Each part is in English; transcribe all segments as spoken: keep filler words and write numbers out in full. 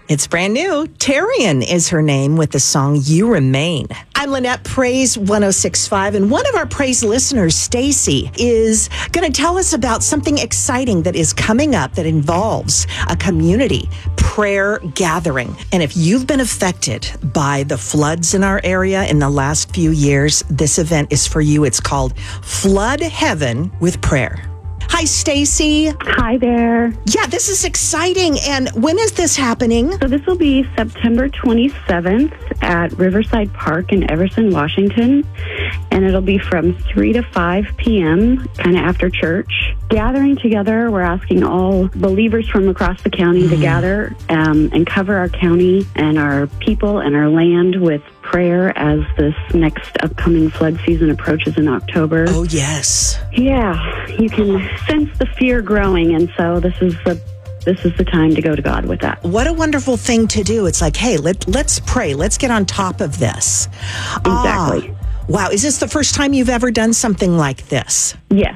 It's brand new. Tarian is her name with the song You Remain. I'm Lynette, Praise one oh six point five, and one of our Praise listeners, Stacy, is going to tell us about something exciting that is coming up that involves a community prayer gathering. And if you've been affected by the floods in our area in the last few years, this event is for you. It's called Flood Heaven with Prayer. Hi, Stacy. Hi there. Yeah, this is exciting. And when is this happening? So this will be September twenty-seventh at Riverside Park in Everson, Washington. And it'll be from three to five p.m., kind of after church. Gathering together, we're asking all believers from across the county mm-hmm. to gather um, and cover our county and our people and our land with prayer as this next upcoming flood season approaches in October. Oh, yes. Yeah, you can sense the fear growing, and so this is the this is the time to go to God with that. What a wonderful thing to do. It's like, hey, let, let's pray. Let's get on top of this. Exactly. Ah, wow. Is this the first time you've ever done something like this? Yes.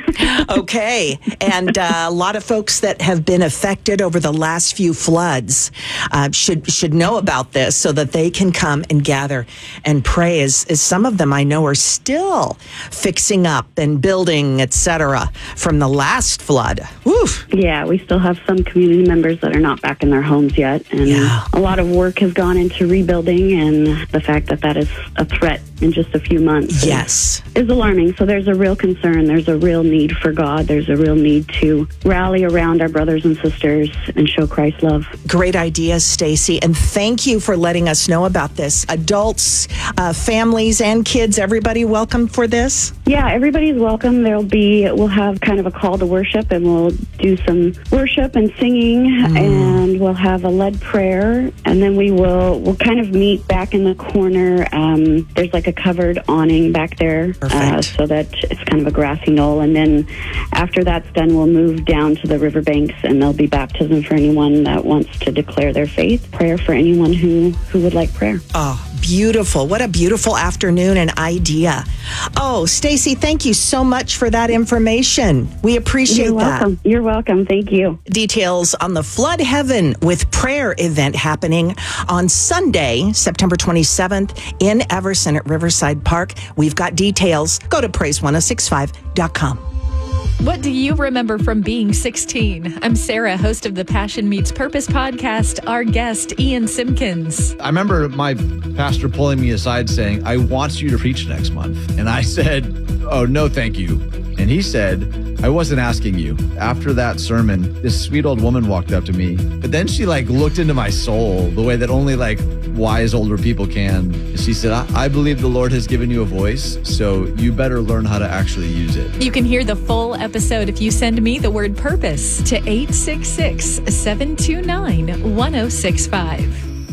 Okay. And uh, a lot of folks that have been affected over the last few floods uh, should should know about this so that they can come and gather and pray, as, as some of them I know are still fixing up and building, et cetera, from the last flood. Woof. Yeah, we still have some community members that are not back in their homes yet. And yeah. a lot of work has gone into rebuilding, and the fact that that is a threat in just a few months yes. is, is alarming. So there's a real concern. There's a real need for God. There's a real need to rally around our brothers and sisters and show Christ's love. Great idea, Stacy. And thank you for letting us know about this. Adults, uh, families, and kids, everybody welcome for this? Yeah, everybody's welcome. There'll be, we'll have kind of a call to worship, and we'll do some worship and singing, mm. and we'll have a led prayer, and then we will, we'll kind of meet back in the corner. Um, there's like a covered awning back there, uh, so that it's kind of a grassy knoll, and then after that's done, we'll move down to the riverbanks, and there'll be baptism for anyone that wants to declare their faith, prayer for anyone who, who would like prayer. Oh, beautiful. What a beautiful afternoon and idea. Oh, Stacy, thank you so much for that information. We appreciate You're that. welcome. You're welcome. Thank you. Details on the Flood Heaven with Prayer event happening on Sunday, September twenty-seventh in Everson at Riverside Park. We've got details. Go to praise one oh six five dot com. What do you remember from being sixteen? I'm Sarah, host of the Passion Meets Purpose podcast. Our guest, Ian Simpkins. I remember my pastor pulling me aside saying, I want you to preach next month. And I said, oh, no, thank you. And he said, I wasn't asking you. After that sermon, this sweet old woman walked up to me. But then she like looked into my soul the way that only like wise older people can. She said, I, I believe the Lord has given you a voice, so you better learn how to actually use it. You can hear the full episode if you send me the word purpose to eight six six, seven two nine, one oh six five.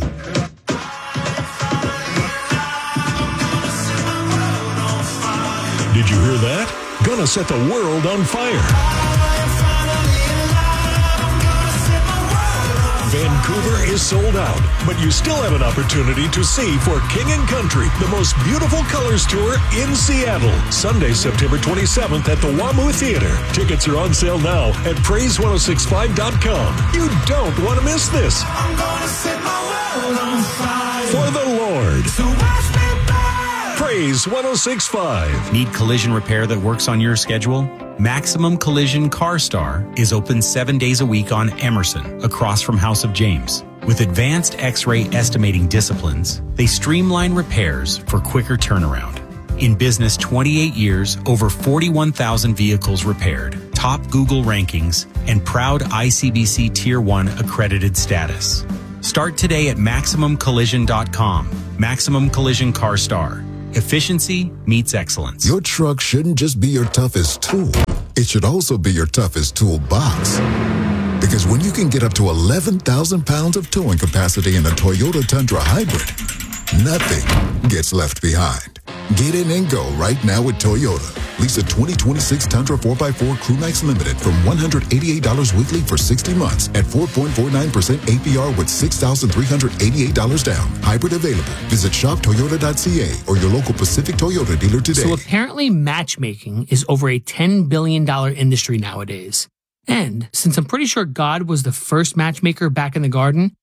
Did you hear that? Gonna set the world on fire. Vancouver is sold out, but you still have an opportunity to see For King and Country, the most beautiful colors tour in Seattle. Sunday, September twenty-seventh at the WAMU Theater. Tickets are on sale now at praise one oh six five dot com. You don't want to miss this. I'm gonna set my world on fire for the Lord. So watch me burn. Praise one oh six point five. Need collision repair that works on your schedule? Maximum Collision CarStar is open seven days a week on Emerson, across from House of James. With advanced X-ray estimating disciplines, they streamline repairs for quicker turnaround. In business twenty-eight years, over forty-one thousand vehicles repaired, top Google rankings, and proud I C B C Tier one accredited status. Start today at maximum collision dot com. Maximum Collision CarStar. Efficiency meets excellence. Your truck shouldn't just be your toughest tool. It should also be your toughest toolbox. Because when you can get up to eleven thousand pounds of towing capacity in a Toyota Tundra Hybrid, nothing gets left behind. Get in and go right now with Toyota. Lease a twenty twenty-six Tundra four by four Crewmax Limited from one hundred eighty-eight dollars weekly for sixty months at four point four nine percent A P R with six thousand three hundred eighty-eight dollars down. Hybrid available. Visit shop toyota dot c a or your local Pacific Toyota dealer today. So apparently matchmaking is over a ten billion dollars industry nowadays. And since I'm pretty sure God was the first matchmaker back in the garden,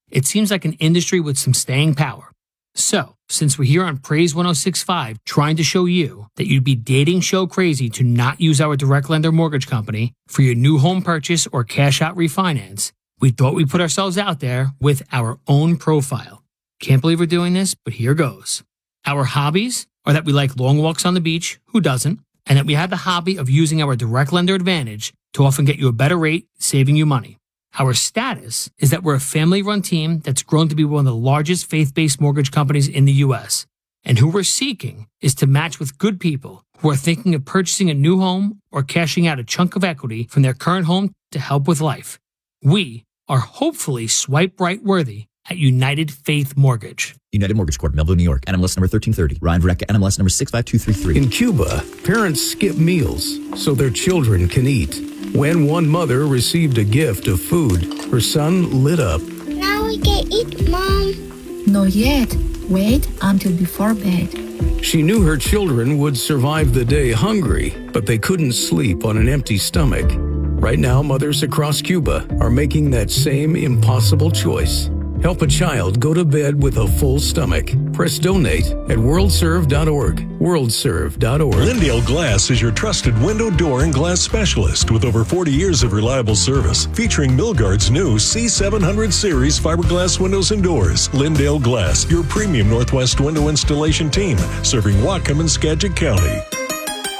It seems like an industry with some staying power. So, since we're here on Praise one oh six point five trying to show you that you'd be dating show crazy to not use our direct lender mortgage company for your new home purchase or cash out refinance, we thought we'd put ourselves out there with our own profile. Can't believe we're doing this, but here goes. Our hobbies are that we like long walks on the beach, who doesn't, and that we have the hobby of using our direct lender advantage to often get you a better rate, saving you money. Our status is that we're a family-run team that's grown to be one of the largest faith-based mortgage companies in the U S. And who we're seeking is to match with good people who are thinking of purchasing a new home or cashing out a chunk of equity from their current home to help with life. We are hopefully swipe right worthy at United Faith Mortgage. United Mortgage Corp, Melville, New York. N M L S number thirteen thirty. Ryan Verrecka, N M L S number six five two three three. In Cuba, parents skip meals so their children can eat. When one mother received a gift of food, her son lit up. Now we can eat, Mom. Not yet. Wait until before bed. She knew her children would survive the day hungry, but they couldn't sleep on an empty stomach. Right now, mothers across Cuba are making that same impossible choice. Help a child go to bed with a full stomach. Press donate at world serve dot org. world serve dot org. Lindale Glass is your trusted window, door, and glass specialist with over forty years of reliable service. Featuring Milgard's new C seven hundred series fiberglass windows and doors. Lindale Glass, your premium Northwest window installation team, serving Whatcom and Skagit County.